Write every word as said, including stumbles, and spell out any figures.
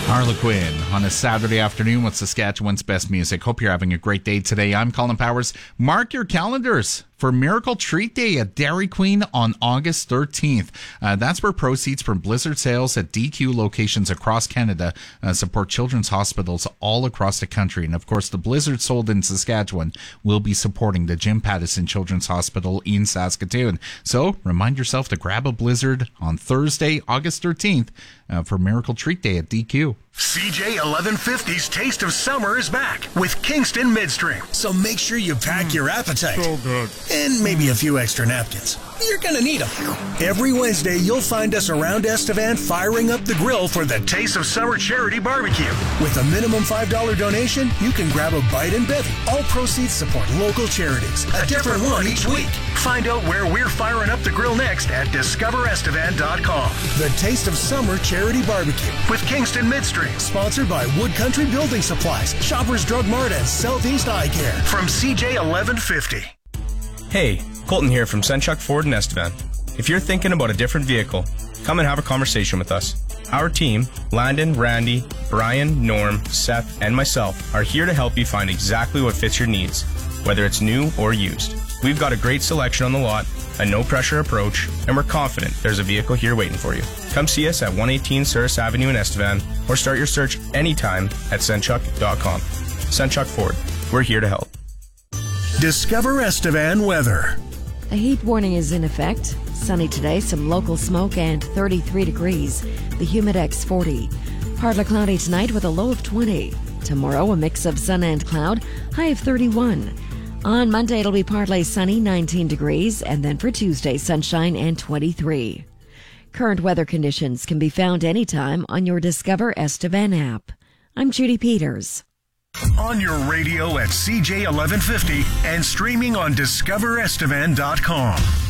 Harlequin on a Saturday afternoon with Saskatchewan's best music. Hope you're having a great day today. I'm Colin Powers. Mark your calendars for Miracle Treat Day at Dairy Queen on August thirteenth. Uh, that's where proceeds from Blizzard sales at D Q locations across Canada uh, support children's hospitals all across the country. And of course, the Blizzard sold in Saskatchewan will be supporting the Jim Pattison Children's Hospital in Saskatoon. So remind yourself to grab a Blizzard on Thursday, August thirteenth uh, for Miracle Treat Day at D Q. C J eleven fifty's Taste of Summer is back with Kingston Midstream. So make sure you pack your appetite. So good. And maybe a few extra napkins. You're going to need them. Every Wednesday, you'll find us around Estevan firing up the grill for the Taste of Summer Charity Barbecue. With a minimum five dollars donation, you can grab a bite and bevy. All proceeds support local charities. A different one each week. Find out where we're firing up the grill next at discover estevan dot com. The Taste of Summer Charity Barbecue with Kingston Midstream. Sponsored by Wood Country Building Supplies, Shoppers Drug Mart, and Southeast Eye Care. From C J eleven fifty. Hey, Colton here from Senchuk Ford in Estevan. If you're thinking about a different vehicle, come and have a conversation with us. Our team, Landon, Randy, Brian, Norm, Seth, and myself, are here to help you find exactly what fits your needs, whether it's new or used. We've got a great selection on the lot, a no-pressure approach, and we're confident there's a vehicle here waiting for you. Come see us at one eighteen Souris Avenue in Estevan, or start your search anytime at senchuk dot com. Senchuk Ford, we're here to help. Discover Estevan weather. A heat warning is in effect. Sunny today, some local smoke, and thirty-three degrees. The Humidex forty. Partly cloudy tonight with a low of twenty. Tomorrow, a mix of sun and cloud, high of thirty-one. On Monday, it'll be partly sunny, nineteen degrees, and then for Tuesday, sunshine and twenty-three. Current weather conditions can be found anytime on your Discover Estevan app. I'm Judy Peters. On your radio at C J eleven fifty and streaming on discover estevan dot com.